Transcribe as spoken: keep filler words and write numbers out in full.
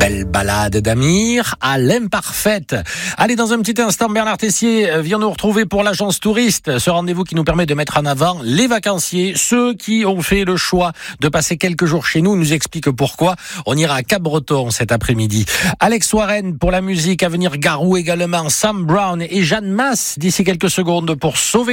belle balade d'Amir à l'imparfaite. Allez, dans un petit instant, Bernard Tessier vient nous retrouver pour l'agence touriste. Ce rendez-vous qui nous permet de mettre en avant les vacanciers, ceux qui ont fait le choix de passer quelques jours chez nous. Il nous explique pourquoi. On ira à Cap-Breton cet après-midi. Alex Warren pour la musique, à venir Garou également, Sam Brown et Jeanne Masse d'ici quelques secondes pour sauver